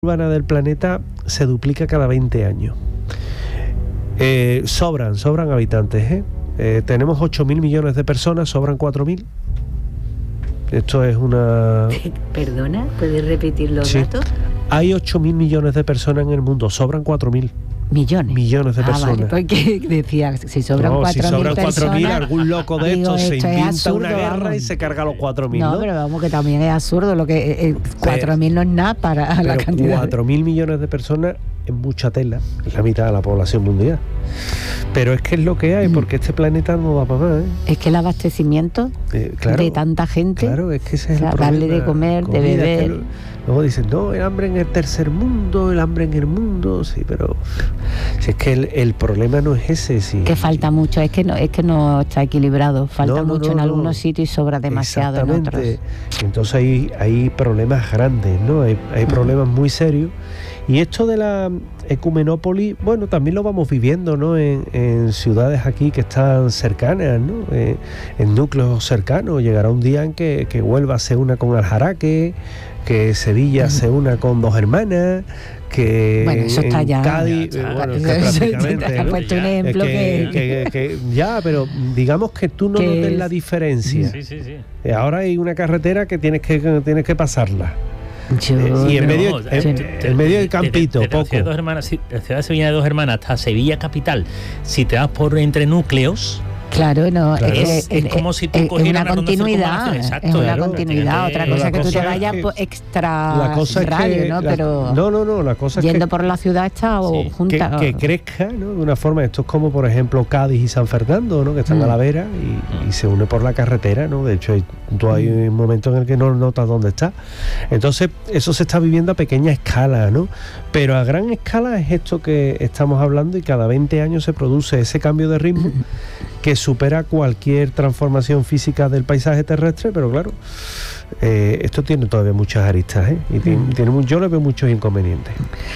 urbana del planeta se duplica cada 20 años. Sobran habitantes, tenemos 8.000 millones de personas, sobran 4.000. Esto es una... ¿Perdona? ¿Puedes repetir los datos? Hay 8.000 millones de personas en el mundo, sobran 4.000. Millones de personas. Vale, porque decía, si sobran 4.000 si sobran 4.000, algún loco de estos se inventa una guerra y se carga los 4.000, ¿no? Pero vamos, que también es absurdo, lo que 4.000 no es nada para la cantidad. 4.000 millones de personas es mucha tela, es la mitad de la población mundial. Pero es que es lo que hay, porque este planeta no va para más, Es que el abastecimiento claro, de tanta gente, claro, es que ese es el problema. darle de comer, de beber. Luego dicen, no, el hambre en el tercer mundo, el hambre en el mundo, sí, pero si es que el problema no es ese, sí. Que falta mucho, es que no está equilibrado, falta mucho en algunos sitios y sobra demasiado en otros. Entonces hay problemas grandes, ¿no? Hay problemas muy serios. Y esto de la ecumenópolis, bueno, también lo vamos viviendo, ¿no? En ciudades aquí que están cercanas, ¿no? En núcleos cercanos. Llegará un día en que Huelva se una con Aljaraque, que Sevilla se una con Dos Hermanas, que bueno, eso está ya Cádiz, prácticamente, ha puesto un ejemplo que ya, pero digamos que tú no notes la diferencia. Sí. Ahora hay una carretera que tienes que pasarla. Y en medio del campito, poco. La ciudad de Sevilla de Dos Hermanas hasta Sevilla capital, si te vas por entre núcleos, claro, no, claro. Es como si tú cogieras una continuidad. Exacto, es una continuidad. Otra cosa que tú te vayas extra radio, ¿no? Pero no, la cosa yendo es que, por la ciudad está junta. Que crezca, ¿no? De una forma. Esto es como, por ejemplo, Cádiz y San Fernando, ¿no? Que están a la vera y se une por la carretera, ¿no? De hecho, hay un momento en el que no notas dónde está. Entonces, eso se está viviendo a pequeña escala, ¿no? Pero a gran escala es esto que estamos hablando, y cada 20 años se produce ese cambio de ritmo que supera cualquier transformación física del paisaje terrestre, pero claro, esto tiene todavía muchas aristas, y yo le veo muchos inconvenientes.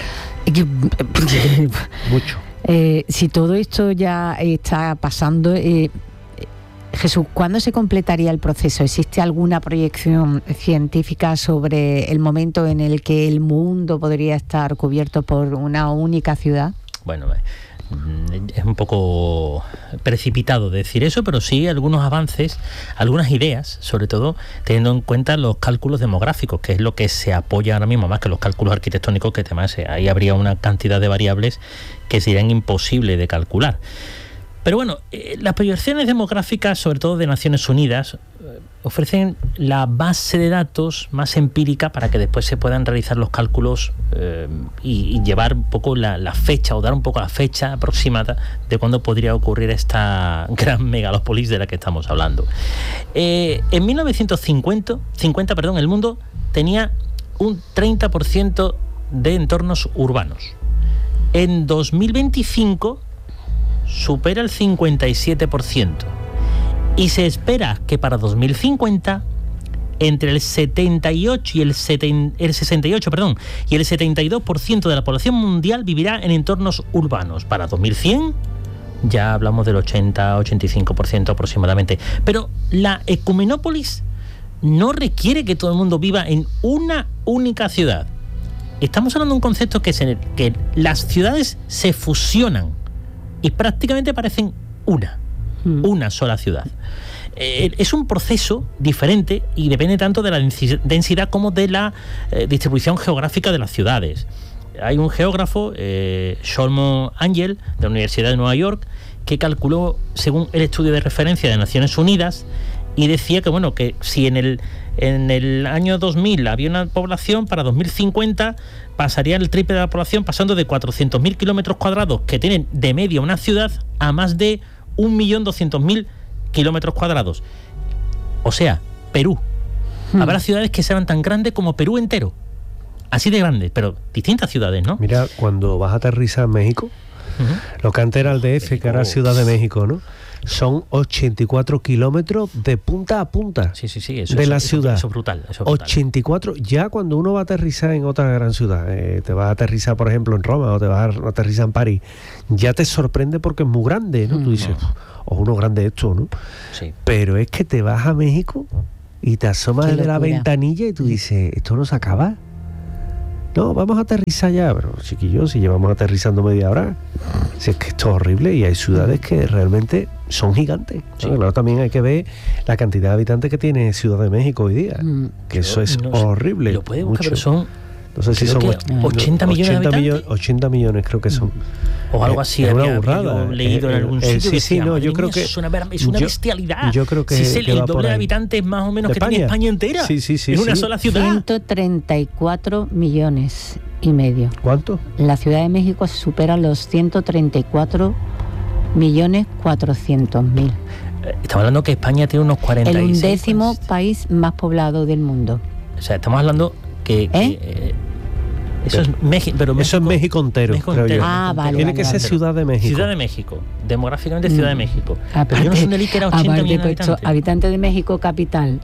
Mucho. Si todo esto ya está pasando, Jesús, ¿cuándo se completaría el proceso? ¿Existe alguna proyección científica sobre el momento en el que el mundo podría estar cubierto por una única ciudad? Bueno, es un poco precipitado decir eso, pero sí algunos avances, algunas ideas, sobre todo teniendo en cuenta los cálculos demográficos, que es lo que se apoya ahora mismo, más que los cálculos arquitectónicos, que además ahí habría una cantidad de variables que serían imposibles de calcular. Pero bueno, las proyecciones demográficas, sobre todo de Naciones Unidas, ofrecen la base de datos más empírica para que después se puedan realizar los cálculos y llevar un poco la fecha, o dar un poco la fecha aproximada de cuándo podría ocurrir esta gran megalópolis de la que estamos hablando. En 1950, el mundo tenía un 30% de entornos urbanos. En 2025 supera el 57%. Y se espera que para 2050 entre el 78 y el 72% de la población mundial vivirá en entornos urbanos. Para 2100 ya hablamos del 80-85% aproximadamente. Pero la ecumenópolis no requiere que todo el mundo viva en una única ciudad. Estamos hablando de un concepto que es en el que las ciudades se fusionan y prácticamente parecen una sola ciudad. Es un proceso diferente y depende tanto de la densidad como de la distribución geográfica de las ciudades. Hay un geógrafo, Solomon Angell, de la Universidad de Nueva York, que calculó, según el estudio de referencia de Naciones Unidas, y decía que, bueno, que si en el año 2000 había una población, para 2050 pasaría el triple de la población, pasando de 400.000 kilómetros cuadrados que tienen de media una ciudad a más de 1.200.000 kilómetros cuadrados. O sea, Perú. Habrá ciudades que serán tan grandes como Perú entero. Así de grandes, pero distintas ciudades, ¿no? Mira, cuando vas a aterrizar en México, lo que antes era el DF, que ahora es Ciudad de México, ¿no? Son 84 kilómetros de punta a punta de la ciudad. Eso es brutal. 84, ya cuando uno va a aterrizar en otra gran ciudad, te vas a aterrizar, por ejemplo, en Roma, o te vas a aterrizar en París, ya te sorprende porque es muy grande, ¿no? Tú dices, uno grande esto, ¿no? Sí. Pero es que te vas a México y te asomas desde la ventanilla y tú dices, ¿esto no se acaba? no, vamos a aterrizar ya, pero chiquillos, si llevamos aterrizando media hora, si es que esto es horrible, y hay ciudades que realmente son gigantes, ¿no? Sí. Claro, también hay que ver la cantidad de habitantes que tiene Ciudad de México hoy día, que eso es horrible. Lo puede buscar, mucho. pero son, No sé si creo son que 80 millones de habitantes. 80 millones creo que son. O algo así, es una había burrada. yo leído en algún sitio. Sí, no, yo creo que es una bestialidad. Yo creo que si es el va por doble de ahí. habitantes más o menos ¿De que tiene España? España entera. Sí, en una sí. sola ciudad. 134 millones y medio. ¿Cuánto? La Ciudad de México supera los 134 millones 400.000. Estamos hablando que España tiene unos 46. El 11º país más poblado del mundo. O sea, estamos hablando que eso es México, pero Eso es México entero, México creo entero. yo. Ah, vale, Tiene que ser Ciudad de México. Ciudad de México, demográficamente Ciudad de México. Pero yo no sé dónde leí que era 80 millones de habitantes. Habitantes de México capital,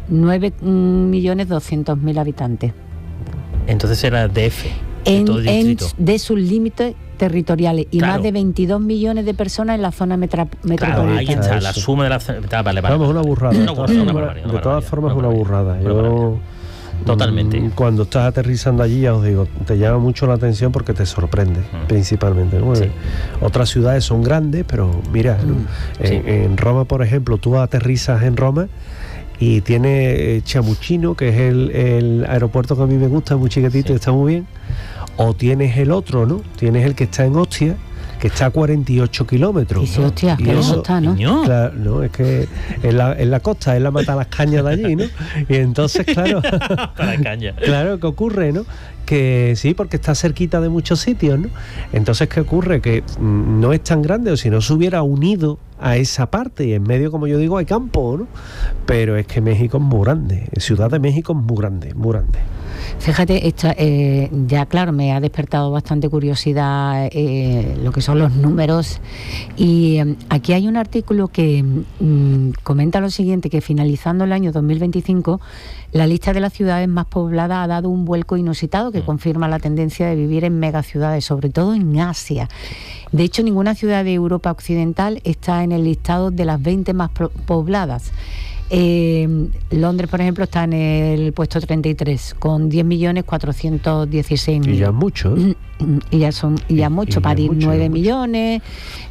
9.200.000 habitantes. Entonces era DF, todo el distrito. De sus límites territoriales y Claro. más de 22 millones de personas en la zona Claro, metropolitana. ahí está, la eso. suma de la... Vale. Vamos, una burrada. Una De todas burrada, formas, una de todas formas, una burrada. Una barbaridad. Totalmente. Cuando estás aterrizando allí, ya os digo, te llama mucho la atención porque te sorprende, principalmente, ¿no? Sí. Otras ciudades son grandes, pero mira, ¿no? Sí. En Roma, por ejemplo, tú aterrizas en Roma y tiene Chamuchino, que es el aeropuerto que a mí me gusta, muy chiquitito, Sí. y está muy bien. O tienes el otro, ¿no? Tienes el que está en Ostia, que está a 48 kilómetros. Y sí, hostia, Y que eso- no está, ¿no? Niño. Claro, no, es que en la costa, es la mata las cañas de allí, ¿no? Y entonces, claro, Para la caña. claro, ¿qué ocurre, no? Que sí, porque está cerquita de muchos sitios, ¿no? Entonces, ¿qué ocurre? Que no es tan grande, o si no se hubiera unido a esa parte, y en medio, como yo digo, hay campo, ¿no? Pero es que México es muy grande, Ciudad de México es muy grande, muy grande. Fíjate, ya claro, me ha despertado bastante curiosidad lo que son los números. Y aquí hay un artículo que comenta lo siguiente, que finalizando el año 2025, la lista de las ciudades más pobladas ha dado un vuelco inusitado que confirma la tendencia de vivir en megaciudades, sobre todo en Asia. De hecho, ninguna ciudad de Europa Occidental está en el listado de las 20 más pobladas. Londres, por ejemplo, está en el puesto 33 con 10.416.000. Y ya es mucho, ¿eh? Y ya mucho. ya París mucho, 9 ya mucho. millones,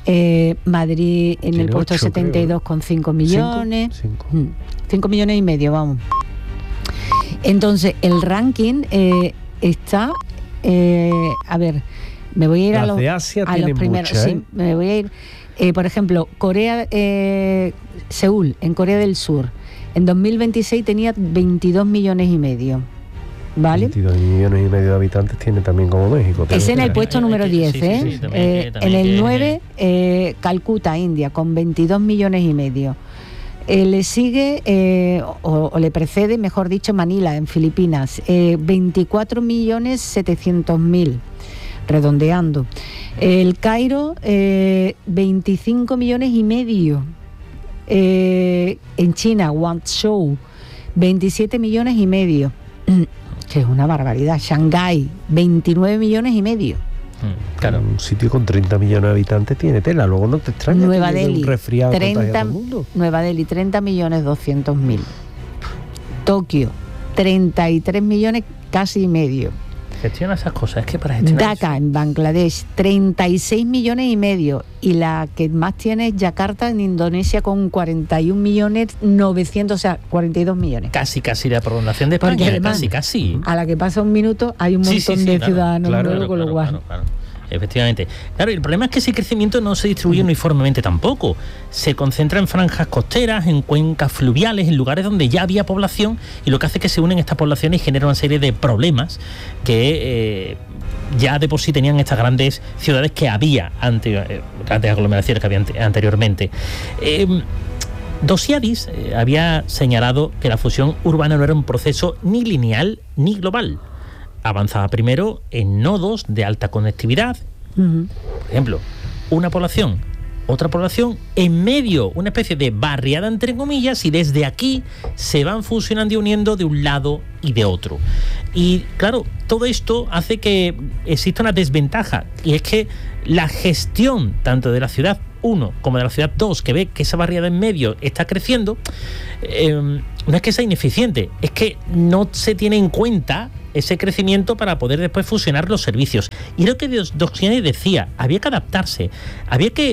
Madrid en Tiene el puesto 8, 72 creo. con 5 millones. Cinco. 5 millones y medio, vamos. Entonces, el ranking está, a ver, me voy a ir Las a los, de Asia a los tienen primeros. muchas, Sí, ¿eh? me voy a ir. Por ejemplo, Corea, Seúl, en Corea del Sur, en 2026 tenía 22 millones y medio. ¿Vale? 22 millones y medio de habitantes tiene también como México. Es en el Hay puesto que- número hay que- 10, sí, sí, ¿eh? sí, también En el tiene- 9, Calcuta, India, con 22 millones y medio. Le sigue, o le precede, mejor dicho, Manila, en Filipinas, 24 millones 700.000, redondeando. El Cairo, 25 millones y medio. En China, Guangzhou, 27 millones y medio. Que es una barbaridad. Shanghái, 29 millones y medio. Claro. Un sitio con 30 millones de habitantes tiene tela. Luego no te extraña Nueva que llegue Delhi, un resfriado contagia a 30, todo el mundo. Nueva Delhi, 30 millones 200.000. Tokio, 33 millones casi y medio. Gestiona esas cosas. Es que para gestionar Dhaka, en Bangladesh, 36 millones y medio. Y la que más tiene es Yakarta, en Indonesia, con 41 millones 900, o sea, 42 millones. casi la prolongación de Porque España. además, Casi. A la que pasa un minuto hay un montón de claro, ciudadanos claro, nuevos, con lo cual. claro. Efectivamente. Claro, el problema es que ese crecimiento no se distribuye uniformemente tampoco. Se concentra en franjas costeras, en cuencas fluviales, en lugares donde ya había población, y lo que hace es que se unen estas poblaciones y genera una serie de problemas que ya de por sí tenían estas grandes ciudades que había grandes aglomeraciones que había anteriormente. Dosiadis había señalado que la fusión urbana no era un proceso ni lineal ni global. Avanzaba primero en nodos de alta conectividad, Ujú. por ejemplo, una población, otra población, en medio, una especie de barriada entre comillas, y desde aquí se van fusionando y uniendo de un lado y de otro. Y claro, todo esto hace que exista una desventaja, y es que la gestión tanto de la ciudad 1 como de la ciudad 2, que ve que esa barriada en medio está creciendo, no es que sea ineficiente, es que no se tiene en cuenta ese crecimiento para poder después fusionar los servicios. Y lo que Doxiani decía, había que adaptarse, había que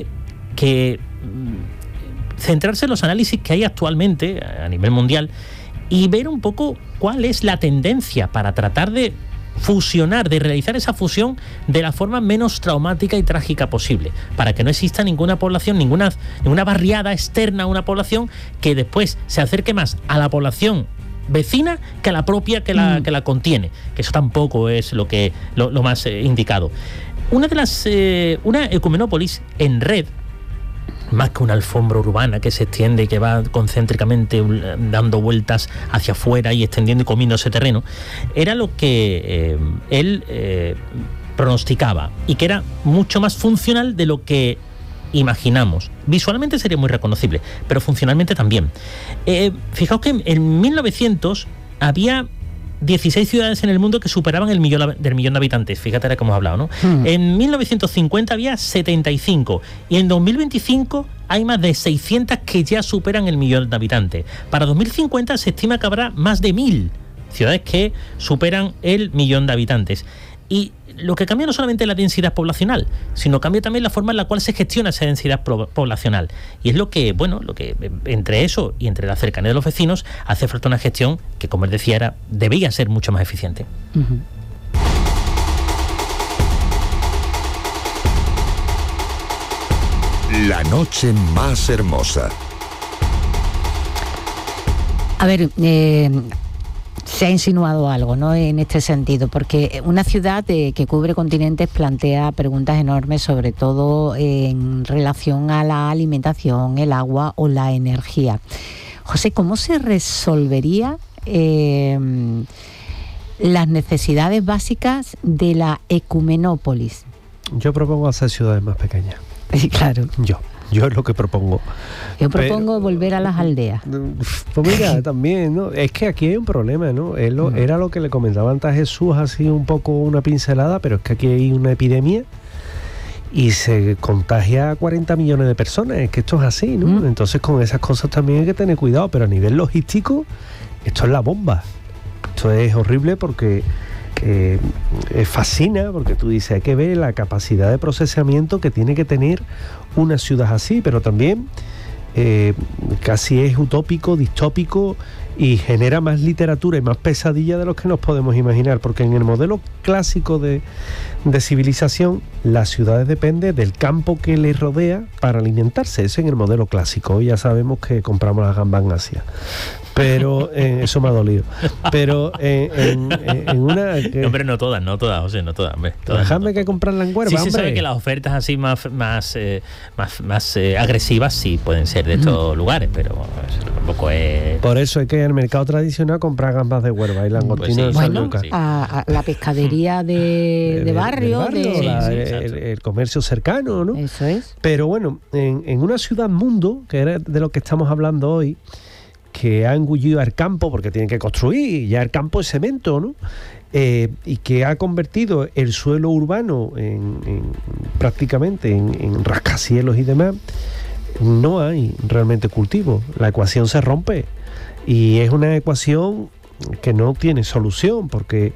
centrarse en los análisis que hay actualmente a nivel mundial y ver un poco cuál es la tendencia para tratar de fusionar, de realizar esa fusión de la forma menos traumática y trágica posible, para que no exista ninguna población, ninguna barriada externa a una población que después se acerque más a la población vecina que a la propia que la contiene, que eso tampoco es lo más indicado. Una ecumenópolis en red, más que una alfombra urbana que se extiende y que va concéntricamente dando vueltas hacia afuera y extendiendo y comiendo ese terreno, era lo que él pronosticaba, y que era mucho más funcional de lo que imaginamos. Visualmente sería muy reconocible, pero funcionalmente también. Fijaos que en 1900 había 16 ciudades en el mundo que superaban el millón de habitantes. Fíjate cómo hemos hablado, ¿no? En 1950 había 75 y en 2025 hay más de 600 que ya superan el millón de habitantes. Para 2050 se estima que habrá más de 1000 ciudades que superan el millón de habitantes. Y lo que cambia no solamente es la densidad poblacional, sino cambia también la forma en la cual se gestiona esa densidad poblacional. Y es lo que entre eso y entre la cercanía de los vecinos hace falta una gestión que, como él decía, debía ser mucho más eficiente. Uh-huh. La noche más hermosa. A ver, se ha insinuado algo, ¿no?, en este sentido, porque una ciudad que cubre continentes plantea preguntas enormes, sobre todo en relación a la alimentación, el agua o la energía. José, ¿cómo se resolvería las necesidades básicas de la ecumenópolis? Yo propongo hacer ciudades más pequeñas. Claro. Yo es lo que propongo. Yo propongo volver a las aldeas. Pues mira, también, ¿no? Es que aquí hay un problema, ¿no? Era lo que le comentaba antes a Jesús, así un poco una pincelada, pero es que aquí hay una epidemia y se contagia a 40 millones de personas. Es que esto es así, ¿no? Entonces con esas cosas también hay que tener cuidado, pero a nivel logístico, esto es la bomba. Esto es horrible porque fascina, porque tú dices, hay que ver la capacidad de procesamiento que tiene que tener una ciudad así, pero también casi es utópico, distópico, y genera más literatura y más pesadilla de lo que nos podemos imaginar, porque en el modelo clásico de civilización, las ciudades dependen del campo que les rodea para alimentarse. Eso en el modelo clásico. Hoy ya sabemos que compramos las gambas en Asia, pero eso me ha dolido. Pero en una... hombre, no todas, José, no todas. Déjame que comprarla en Huelva, sí, se sabe que las ofertas así más agresivas sí pueden ser de estos lugares, pero tampoco es... Por eso hay que ir al mercado tradicional comprar gambas de Huelva y langostinos de San Lucas. A la pescadería de barrio, el comercio cercano, ¿no? Eso es. Pero bueno, en una ciudad mundo, que era de lo que estamos hablando hoy, que ha engullido al campo porque tienen que construir, ya el campo es cemento, ¿no? Y que ha convertido el suelo urbano prácticamente en rascacielos y demás, no hay realmente cultivo. La ecuación se rompe y es una ecuación que no tiene solución, porque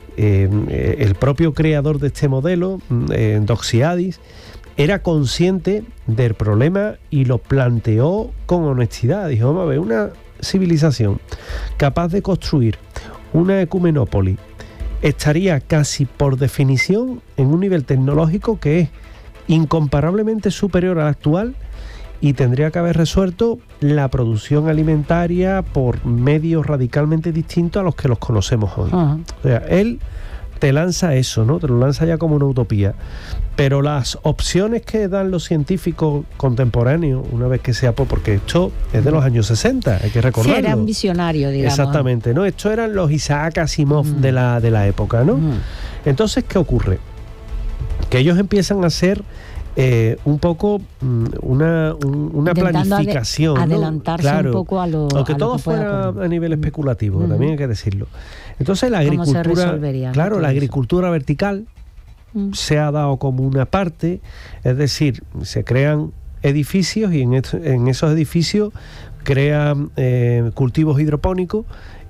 el propio creador de este modelo, Doxiadis, era consciente del problema y lo planteó con honestidad. Dijo, vamos a ver, una civilización capaz de construir una ecumenópolis estaría casi por definición en un nivel tecnológico que es incomparablemente superior al actual, y tendría que haber resuelto la producción alimentaria por medios radicalmente distintos a los que los conocemos hoy. Uh-huh. O sea, él te lanza eso, ¿no? Te lo lanza ya como una utopía. Pero las opciones que dan los científicos contemporáneos, una vez que sea porque esto es de los años 60, hay que recordarlo. Sí, era un visionario, digamos. Exactamente, ¿no? Estos eran los Isaac Asimov de la época, ¿no? Entonces, ¿qué ocurre? Que ellos empiezan a hacer un poco una planificación, adelantarse, ¿no? Un poco a lo aunque todo fuera a nivel especulativo, también hay que decirlo. Entonces la agricultura, la agricultura vertical se ha dado como una parte, es decir, se crean edificios y en esos edificios crean cultivos hidropónicos,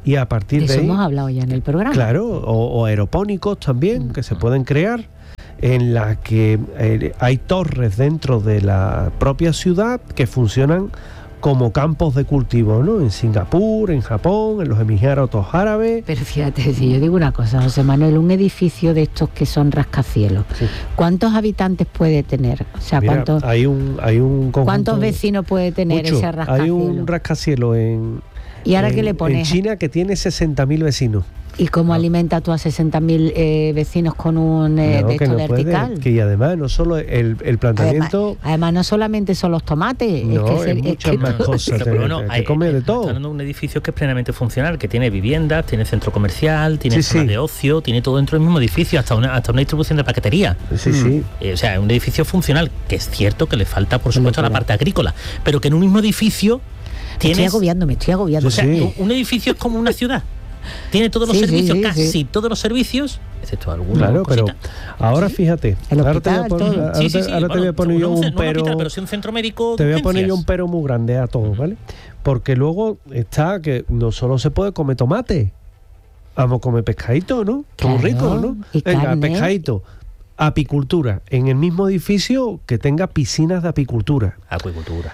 y a partir de eso ahí... hemos hablado ya en el programa. Claro, o aeropónicos también, que se pueden crear, en las que hay torres dentro de la propia ciudad que funcionan como campos de cultivo, ¿no? En Singapur, en Japón, en los Emiratos Árabes. Pero fíjate, si yo digo una cosa, José Manuel, un edificio de estos que son rascacielos, Sí. ¿cuántos habitantes puede tener? O sea, Mira, hay un conjunto, ¿cuántos vecinos puede tener mucho. ese rascacielos? Hay un rascacielos ¿Y ahora qué le en pones? China que tiene 60.000 vecinos. ¿Y cómo alimenta tú a 60.000 vecinos con un de No, que esto no puede, vertical? que y además no solo el planteamiento... Además, no solamente son los tomates, No, es que es muchas más cosas. Pero bueno, te come de todo. Está hablando de un edificio que es plenamente funcional, que tiene viviendas, tiene centro comercial, tiene Sí, zona sí. de ocio, tiene todo dentro del mismo edificio, hasta una distribución de paquetería. Sí, sí. O sea, un edificio funcional, que es cierto que le falta, por supuesto, la locura. parte agrícola, pero que en un mismo edificio me tienes... estoy agobiando. O sea, Sí. un edificio es como una ciudad. Tiene todos los Sí, sí, servicios, sí, casi sí. todos los servicios, excepto algunos. Claro, pero cositas. ahora fíjate, El ahora te voy a hospital, poner, todo. ahora Sí, sí, te- sí. ahora te voy a poner yo no un hospital, pero... pero sí un centro médico. Te de voy a poner yo un urgencias. pero muy grande a todos, ¿vale? Porque luego está que no solo se puede comer tomate, vamos a comer pescadito, ¿no? Que muy Claro, rico, ¿no? y Venga, carne. pescadito, apicultura, en el mismo edificio que tenga piscinas de apicultura. Acuicultura.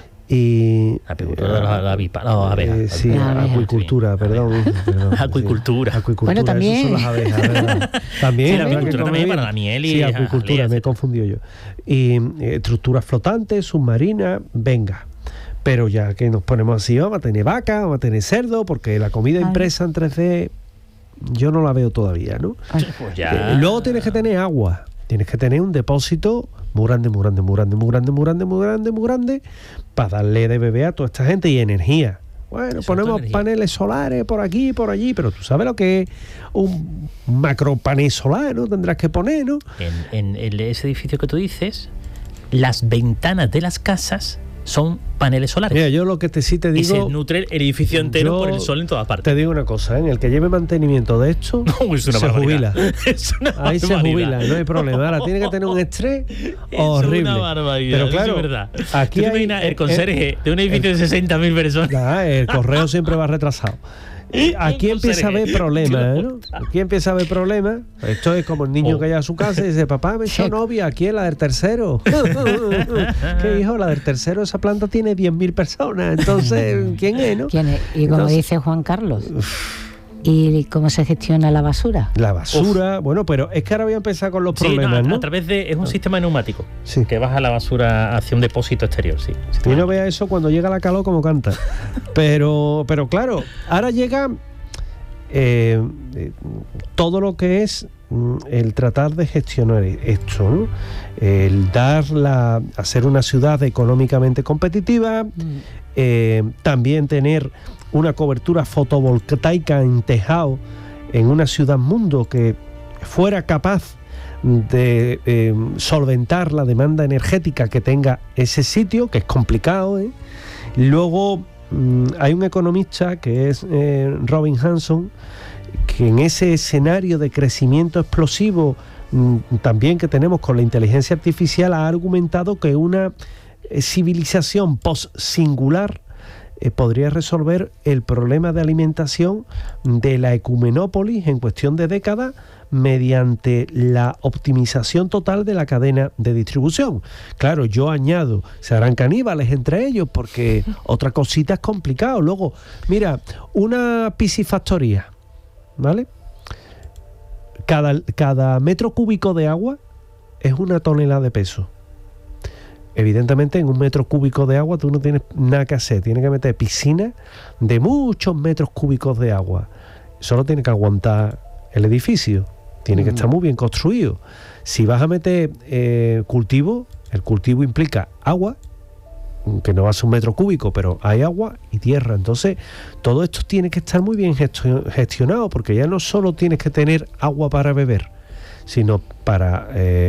Y Apicultura de las avispas. No, abejas. sí, Las abejas. acuicultura, perdón. Acuicultura. Sí, acuicultura, Bueno, también. eso son las abejas, ¿verdad? También, Sí, habrá la que acuicultura comer también bien. para la miel y Sí, las acuicultura, aleas, me he etc. confundido yo. Y estructuras flotantes, submarinas, venga. Pero ya que nos ponemos así, vamos a tener vaca, vamos a tener cerdo, porque la comida Ay. impresa en 3D yo no la veo todavía, ¿no? Pues ya. Luego tienes que tener agua, tienes que tener un depósito muy grande, muy grande, muy grande, muy grande, muy grande, muy grande, muy grande, para darle de beber a toda esta gente y energía. Bueno, Exacto, ponemos energía. paneles solares por aquí y por allí, pero tú sabes lo que es un macro panel solar, ¿no? Tendrás que poner, ¿no? En ese edificio que tú dices, las ventanas de las casas son paneles solares. Mira, yo lo que sí te y se digo, nutre el edificio entero yo por el sol en todas partes. te digo una cosa, ¿eh? En el que lleve mantenimiento de esto, No, es una se barbaridad. jubila. Es una Ahí se barbaridad. jubila, no hay problema. Ahora tiene que tener un estrés horrible. Es una barbaridad, Pero eso claro, es verdad. aquí ¿Tú te hay- imaginas el conserje de un edificio de 60.000 personas? Nah, el correo siempre va retrasado. Aquí empieza a haber problemas, ¿no? Aquí empieza a haber problemas. Esto es como el niño que llega a su casa y dice, papá, me he hecho novia, aquí es la del tercero. ¿Qué hijo? La del tercero, esa planta tiene 10.000 personas. Entonces, ¿quién es, no? ¿Quién es? Y como Entonces- dice Juan Carlos, ¿y cómo se gestiona la basura? La basura, bueno, pero es que ahora voy a empezar con los Sí, problemas, ¿no? a través de... Es un sistema neumático Sí. que baja la basura hacia un depósito exterior, sí. Y no vea eso cuando llega la calor como canta. Pero claro, ahora llega todo lo que es el tratar de gestionar esto, ¿no? El hacer una ciudad económicamente competitiva, también tener una cobertura fotovoltaica en tejado en una ciudad mundo que fuera capaz de solventar la demanda energética que tenga ese sitio, que es complicado, ¿eh? Luego hay un economista que es Robin Hanson, que en ese escenario de crecimiento explosivo también que tenemos con la inteligencia artificial ha argumentado que una civilización post-singular podría resolver el problema de alimentación de la ecumenópolis en cuestión de décadas mediante la optimización total de la cadena de distribución. Claro, yo añado, se harán caníbales entre ellos porque otra cosita es complicado. Luego, mira, una piscifactoría, ¿vale? Cada metro cúbico de agua es 1 tonelada de peso. Evidentemente, en 1 metro cúbico de agua tú no tienes nada que hacer. Tienes que meter piscina de muchos metros cúbicos de agua. Solo tiene que aguantar el edificio. Tiene que estar muy bien construido. Si vas a meter cultivo, el cultivo implica agua, que no va a ser 1 metro cúbico, pero hay agua y tierra. Entonces, todo esto tiene que estar muy bien gestionado, porque ya no solo tienes que tener agua para beber, sino para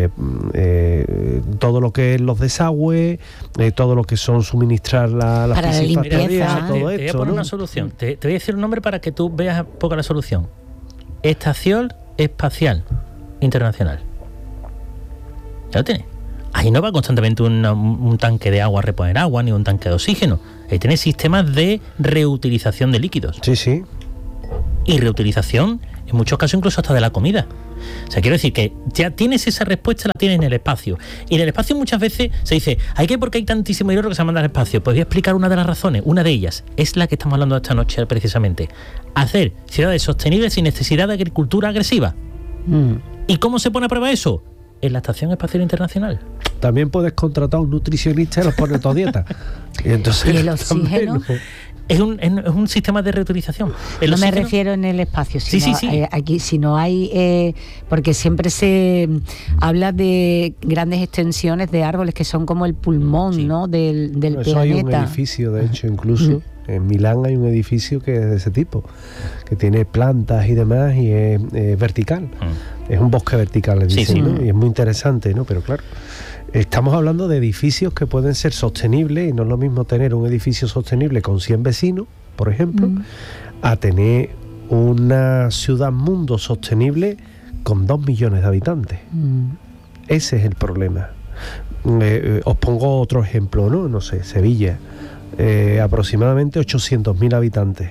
todo lo que es los desagües, todo lo que son suministrar las Para la piscifactorías, limpieza. todo Te voy a esto, poner ¿no? una solución. Te voy a decir un nombre para que tú veas un poco la solución. Estación Espacial Internacional. Ya lo tienes. Ahí no va constantemente un tanque de agua a reponer agua, ni un tanque de oxígeno. Ahí tienes sistemas de reutilización de líquidos. Sí, sí. y reutilización, en muchos casos incluso hasta de la comida. O sea, quiero decir que ya tienes esa respuesta, la tienes en el espacio. Y en el espacio muchas veces se dice, ¿por qué hay tantísimo dinero que se manda al espacio? Pues voy a explicar una de las razones. Una de ellas es la que estamos hablando esta noche precisamente. Hacer ciudades sostenibles sin necesidad de agricultura agresiva. ¿Y cómo se pone a prueba eso? En la Estación Espacial Internacional. También puedes contratar a un nutricionista y los pones a tu dieta. Y entonces, ¿y el oxígeno? Es un sistema de reutilización. No me refiero en el espacio, sino aquí, si no hay, porque siempre se habla de grandes extensiones de árboles que son como el pulmón, ¿no? del planeta. Hay un edificio, de hecho, incluso en Milán hay un edificio que es de ese tipo, que tiene plantas y demás y es vertical. Es un bosque vertical, le dicen, ¿no? Y es muy interesante, ¿no? Pero claro, estamos hablando de edificios que pueden ser sostenibles, y no es lo mismo tener un edificio sostenible con 100 vecinos, por ejemplo, a tener una ciudad-mundo sostenible con 2 millones de habitantes. Ese es el problema. Os pongo otro ejemplo, ¿no? No sé, Sevilla, aproximadamente 800.000 habitantes.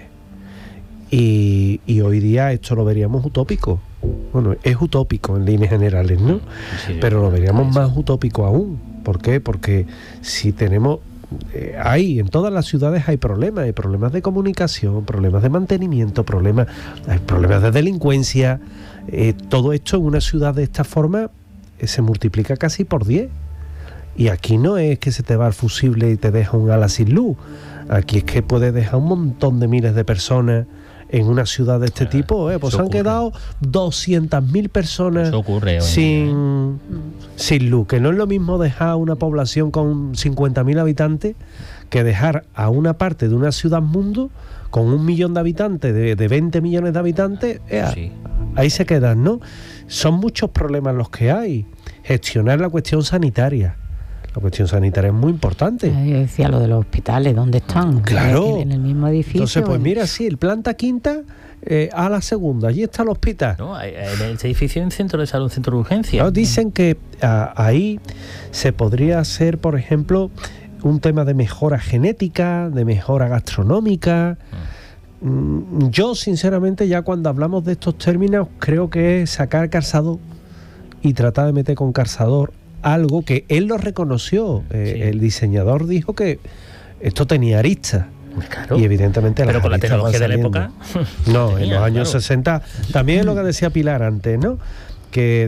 Y hoy día esto lo veríamos utópico. Bueno, es utópico en líneas generales, ¿no? Sí, pero lo veríamos más utópico aún. ¿Por qué? Porque si tenemos... en todas las ciudades hay problemas de comunicación, problemas de mantenimiento, hay problemas de delincuencia. Todo esto en una ciudad de esta forma se multiplica casi por 10. Y aquí no es que se te va el fusible y te deja un ala sin luz. Aquí es que puedes dejar un montón de miles de personas en una ciudad de este tipo. Pues han quedado 200.000 personas sin luz. Que no es lo mismo dejar una población con 50.000 habitantes que dejar a una parte de una ciudad-mundo con 1 millón de habitantes, de 20 millones de habitantes. Ahí se quedan, ¿no? Son muchos problemas los que hay. Gestionar la cuestión sanitaria. La cuestión sanitaria es muy importante. Yo decía lo de los hospitales, ¿dónde están? Claro. En el mismo edificio. Entonces, pues mira, sí, el planta quinta a la segunda, allí está el hospital. No, en ese edificio hay un centro de salud, un centro de urgencia. No, dicen que ahí se podría hacer, por ejemplo, un tema de mejora genética, de mejora gastronómica. Yo, sinceramente, ya cuando hablamos de estos términos, creo que es sacar calzado y tratar de meter con calzador algo que él lo reconoció. El diseñador dijo que esto tenía aristas. Claro. Y evidentemente pero con la tecnología de la época no, en los años 60 también es lo que decía Pilar antes, ¿no? Que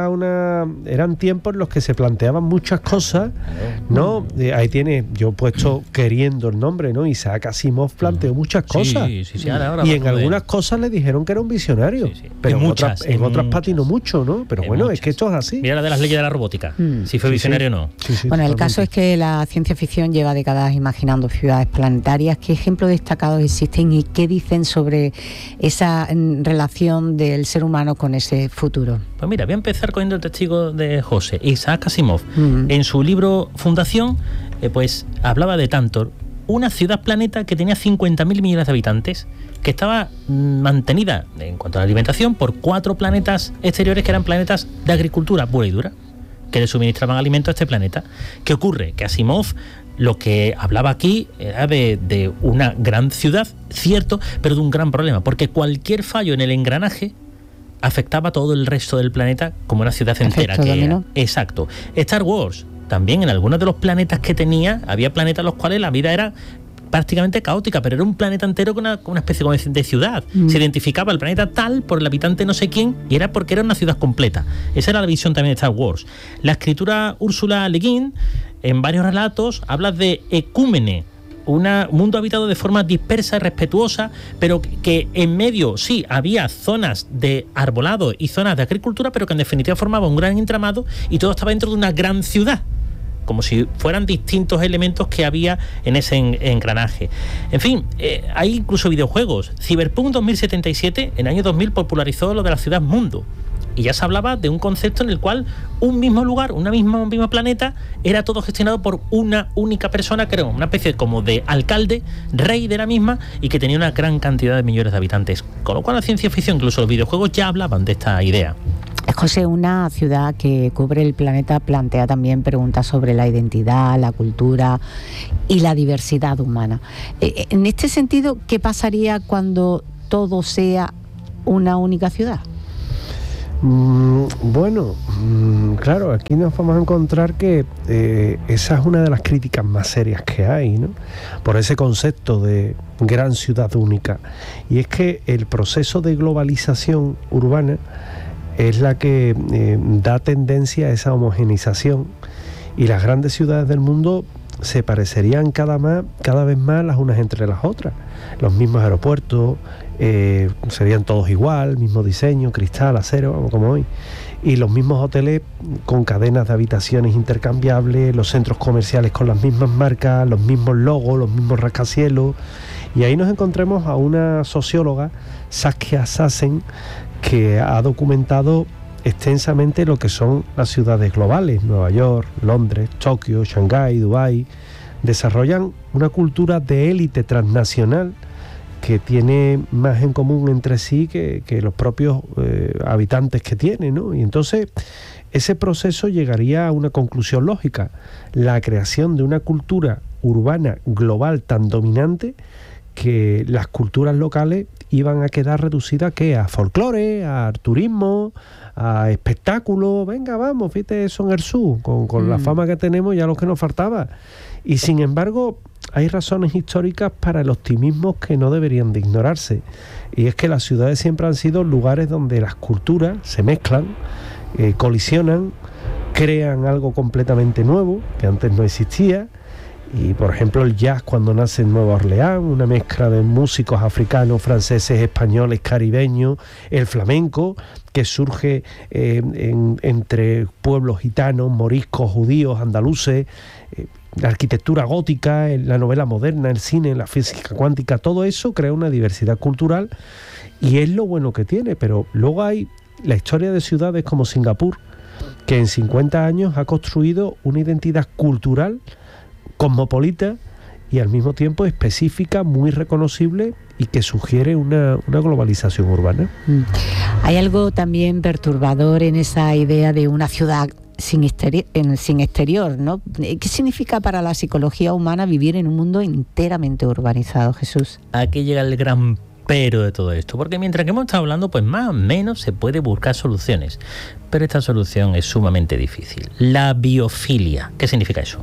eran tiempos en los que se planteaban muchas cosas, ¿no? Ahí tiene, yo he puesto queriendo el nombre, ¿no? Isaac Asimov planteó muchas cosas. Ahora y en algunas cosas le dijeron que era un visionario. Pero en otras patinó mucho, ¿no? Pero bueno, muchas. Es que esto es así. Mira la de las leyes de la robótica, si fue visionario o no. Bueno, el caso es que la ciencia ficción lleva décadas imaginando ciudades planetarias. ¿Qué ejemplos destacados existen y qué dicen sobre esa relación del ser humano con ese futuro? Pues mira, voy a empezar cogiendo el testigo de José, Isaac Asimov. En su libro Fundación, pues hablaba de Tantor, una ciudad-planeta que tenía 50.000 millones de habitantes, que estaba mantenida en cuanto a la alimentación por 4 planetas exteriores que eran planetas de agricultura pura y dura, que le suministraban alimento a este planeta. ¿Qué ocurre? Que Asimov lo que hablaba aquí era de una gran ciudad, cierto, pero de un gran problema, porque cualquier fallo en el engranaje afectaba a todo el resto del planeta como una ciudad entera que era. Exacto. Star Wars, también en algunos de los planetas que tenía, había planetas en los cuales la vida era prácticamente caótica, pero era un planeta entero con una especie de ciudad. Se identificaba el planeta tal por el habitante no sé quién y era porque era una ciudad completa. Esa era la visión también de Star Wars. La escritura Úrsula Le Guin, en varios relatos, habla de ecúmene, un mundo habitado de forma dispersa y respetuosa, pero que en medio sí había zonas de arbolado y zonas de agricultura, pero que en definitiva formaba un gran entramado y todo estaba dentro de una gran ciudad, como si fueran distintos elementos que había en ese engranaje. En fin, hay incluso videojuegos. Cyberpunk 2077 en el año 2000 popularizó lo de la ciudad mundo. Y ya se hablaba de un concepto en el cual un mismo lugar, un mismo planeta, era todo gestionado por una única persona, que era una especie como de alcalde, rey de la misma, y que tenía una gran cantidad de millones de habitantes. Con lo cual la ciencia ficción, incluso los videojuegos, ya hablaban de esta idea. José, una ciudad que cubre el planeta plantea también preguntas sobre la identidad, la cultura y la diversidad humana. En este sentido, ¿qué pasaría cuando todo sea una única ciudad? Bueno, claro, aquí nos vamos a encontrar que esa es una de las críticas más serias que hay, ¿no? Por ese concepto de gran ciudad única. Y es que el proceso de globalización urbana es la que da tendencia a esa homogeneización, y las grandes ciudades del mundo se parecerían cada vez más las unas entre las otras. Los mismos aeropuertos serían todos igual, mismo diseño, cristal, acero, como hoy. Y los mismos hoteles con cadenas de habitaciones intercambiables, los centros comerciales con las mismas marcas, los mismos logos, los mismos rascacielos. Y ahí nos encontramos a una socióloga, Saskia Sassen, que ha documentado extensamente lo que son las ciudades globales. Nueva York, Londres, Tokio, Shanghái, Dubái desarrollan una cultura de élite transnacional que tiene más en común entre sí que los propios habitantes que tiene, ¿no? Y entonces ese proceso llegaría a una conclusión lógica: la creación de una cultura urbana global tan dominante que las culturas locales iban a quedar reducidas a folclore, a turismo, a espectáculos. Venga, vamos, fíjate eso en el sur, con la fama que tenemos, ya lo que nos faltaba. Y sin embargo, hay razones históricas para el optimismo que no deberían de ignorarse. Y es que las ciudades siempre han sido lugares donde las culturas se mezclan, colisionan, crean algo completamente nuevo que antes no existía. Y por ejemplo el jazz, cuando nace en Nueva Orleans, una mezcla de músicos africanos, franceses, españoles, caribeños, el flamenco, que surge entre pueblos gitanos, moriscos, judíos, andaluces, la arquitectura gótica, la novela moderna, el cine, la física cuántica, todo eso crea una diversidad cultural y es lo bueno que tiene. Pero luego hay la historia de ciudades como Singapur, que en 50 años ha construido una identidad cultural cosmopolita y al mismo tiempo específica, muy reconocible y que sugiere una globalización urbana. Hay algo también perturbador en esa idea de una ciudad sin exterior, ¿no? ¿Qué significa para la psicología humana vivir en un mundo enteramente urbanizado, Jesús? Aquí llega el gran pero de todo esto, porque mientras que hemos estado hablando, pues más o menos se puede buscar soluciones, pero esta solución es sumamente difícil. La biofilia. ¿Qué significa eso?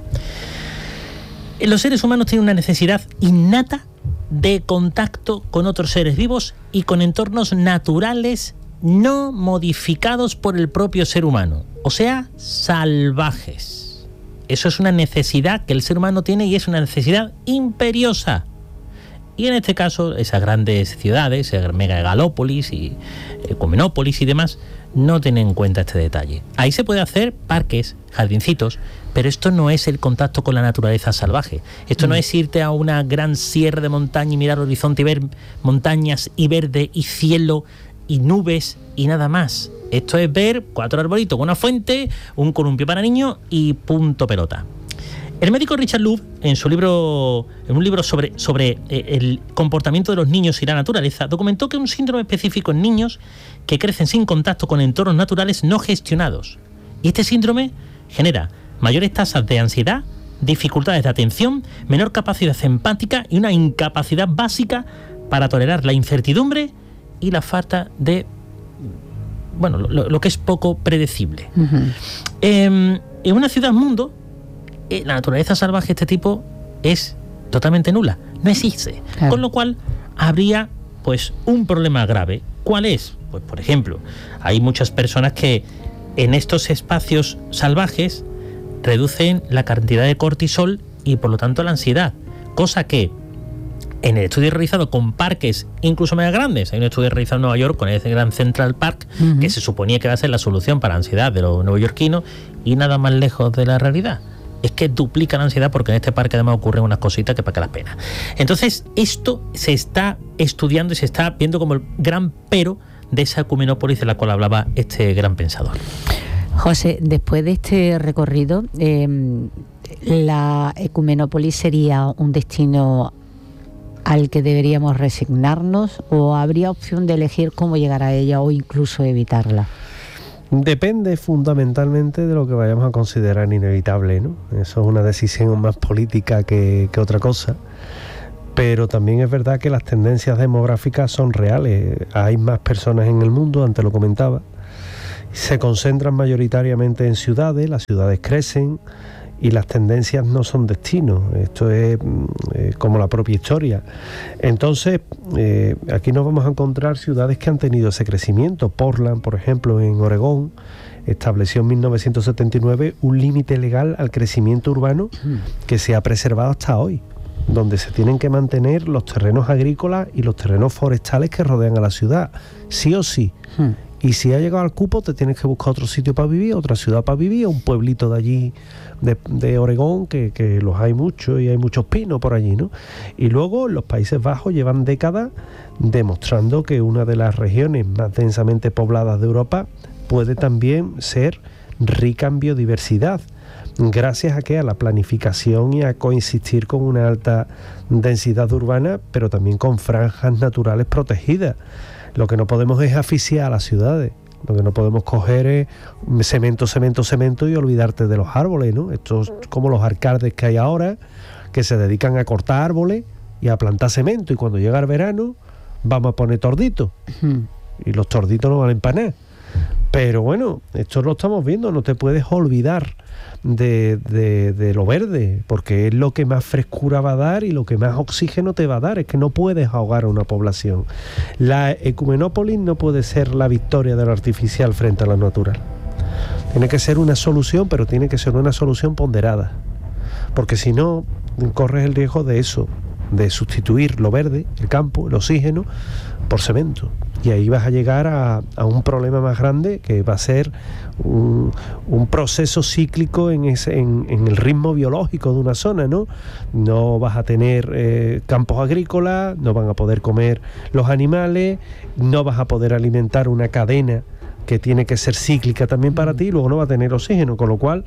Los seres humanos tienen una necesidad innata de contacto con otros seres vivos y con entornos naturales no modificados por el propio ser humano, o sea, salvajes. Eso es una necesidad que el ser humano tiene y es una necesidad imperiosa. Y en este caso, esas grandes ciudades, megalópolis y ecumenópolis y demás, no tienen en cuenta este detalle. Ahí se puede hacer parques, jardincitos, pero esto no es el contacto con la naturaleza salvaje. Esto no es irte a una gran sierra de montaña y mirar el horizonte y ver montañas y verde y cielo y nubes y nada más. Esto es ver 4 arbolitos con una fuente, un columpio para niños y punto pelota. El médico Richard Louv, en un libro sobre el comportamiento de los niños y la naturaleza, documentó que un síndrome específico en niños que crecen sin contacto con entornos naturales no gestionados. Y este síndrome genera mayores tasas de ansiedad, dificultades de atención, menor capacidad empática y una incapacidad básica para tolerar la incertidumbre y la falta de, bueno, lo que es poco predecible. En una ciudad-mundo, la naturaleza salvaje de este tipo es totalmente nula, no existe. Claro. Con lo cual habría pues un problema grave. ¿Cuál es? Pues por ejemplo, hay muchas personas que en estos espacios salvajes reducen la cantidad de cortisol y por lo tanto la ansiedad, cosa que en el estudio realizado con parques incluso más grandes, hay un estudio realizado en Nueva York con el Grand Central Park, que se suponía que va a ser la solución para la ansiedad de los neoyorquinos y nada más lejos de la realidad. Es que duplica la ansiedad porque en este parque además ocurren unas cositas que para que las penas. Entonces esto se está estudiando y se está viendo como el gran pero de esa ecumenópolis de la cual hablaba este gran pensador. José, después de este recorrido, ¿la ecumenópolis sería un destino al que deberíamos resignarnos o habría opción de elegir cómo llegar a ella o incluso evitarla? Depende fundamentalmente de lo que vayamos a considerar inevitable, ¿no? Eso es una decisión más política que otra cosa. pero también es verdad que las tendencias demográficas son reales. Hay más personas en el mundo, antes lo comentaba, se concentran mayoritariamente en ciudades, las ciudades crecen y las tendencias no son destinos. Esto es como la propia historia. Entonces, aquí nos vamos a encontrar ciudades que han tenido ese crecimiento. Portland, por ejemplo, en Oregón, estableció en 1979 un límite legal al crecimiento urbano que se ha preservado hasta hoy, donde se tienen que mantener los terrenos agrícolas y los terrenos forestales que rodean a la ciudad, sí o sí. Y si ha llegado al cupo, te tienes que buscar otro sitio para vivir, otra ciudad para vivir, un pueblito de allí, de Oregón, que los hay muchos y hay muchos pinos por allí, ¿no? Y luego los Países Bajos llevan décadas demostrando que una de las regiones más densamente pobladas de Europa puede también ser rica en biodiversidad, gracias a la planificación y a coexistir con una alta densidad urbana, pero también con franjas naturales protegidas. Lo que no podemos es asfixiar a las ciudades. Lo que no podemos coger es cemento y olvidarte de los árboles, ¿no? Esto es como los alcaldes que hay ahora, que se dedican a cortar árboles y a plantar cemento, y cuando llega el verano vamos a poner torditos. Y los torditos no valen para nada. Pero bueno, esto lo estamos viendo, no te puedes olvidar de lo verde, porque es lo que más frescura va a dar y lo que más oxígeno te va a dar. Es que no puedes ahogar a una población. La ecumenópolis no puede ser la victoria de lo artificial frente a lo natural. Tiene que ser una solución, pero tiene que ser una solución ponderada, porque si no, corres el riesgo de eso, de sustituir lo verde, el campo, el oxígeno, por cemento. Y ahí vas a llegar a un problema más grande, que va a ser un proceso cíclico en el ritmo biológico de una zona, ¿no? No vas a tener campos agrícolas, no van a poder comer los animales, no vas a poder alimentar una cadena que tiene que ser cíclica también para ti, y luego no va a tener oxígeno, con lo cual...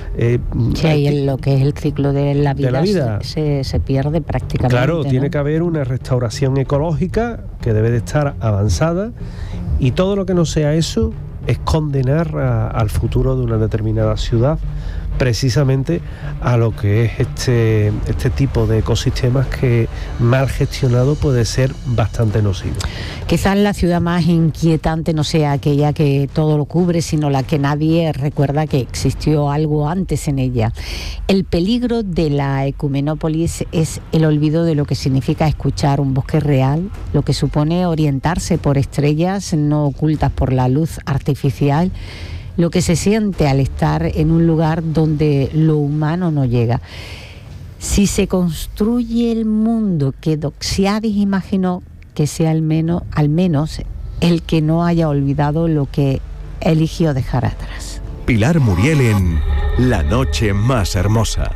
lo que es el ciclo de la vida, se pierde prácticamente. Claro, ¿no? Tiene que haber una restauración ecológica que debe de estar avanzada, y todo lo que no sea eso es condenar al futuro de una determinada ciudad, precisamente a lo que es este tipo de ecosistemas que mal gestionado puede ser bastante nocivo. Quizás la ciudad más inquietante no sea aquella que todo lo cubre, sino la que nadie recuerda que existió algo antes en ella. El peligro de la ecumenópolis es el olvido de lo que significa escuchar un bosque real, lo que supone orientarse por estrellas no ocultas por la luz artificial, lo que se siente al estar en un lugar donde lo humano no llega. Si se construye el mundo que Doxiadis imaginó, que sea al menos el que no haya olvidado lo que eligió dejar atrás. Pilar Muriel en La Noche Más Hermosa.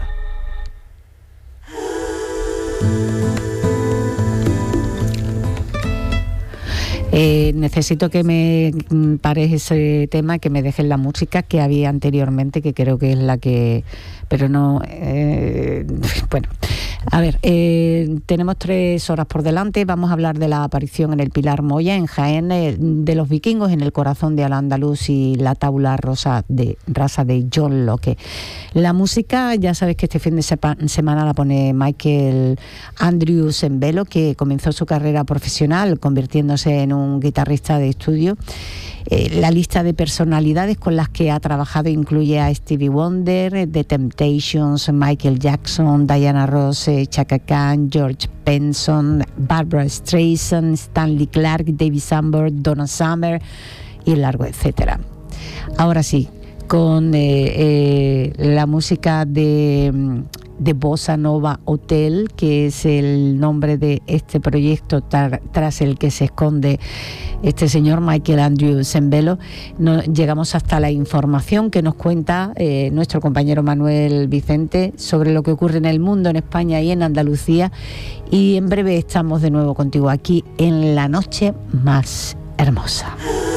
Necesito que me pares ese tema, que me dejes la música que había anteriormente, que creo que es la que... Pero no... bueno, a ver, tenemos 3 horas por delante. Vamos a hablar de la aparición en el Pilar Moya, en Jaén, de los vikingos en el corazón de Al-Ándalus y la tabula rasa de John Locke. La música, ya sabes que este fin de semana la pone Michael Andrew Sembello, que comenzó su carrera profesional convirtiéndose en un guitarrista de estudio. La lista de personalidades con las que ha trabajado incluye a Stevie Wonder, The Temptations, Michael Jackson, Diana Ross, Chaka Khan, George Benson, Barbra Streisand, Stanley Clarke, David Sanborn, Donna Summer y el largo etcétera. Ahora sí, con la música de Bossa Nova Hotel, que es el nombre de este proyecto tras el que se esconde este señor Michael Andrew Sembello. Llegamos hasta la información que nos cuenta nuestro compañero Manuel Vicente sobre lo que ocurre en el mundo, en España y en Andalucía, y en breve estamos de nuevo contigo aquí en La Noche Más Hermosa.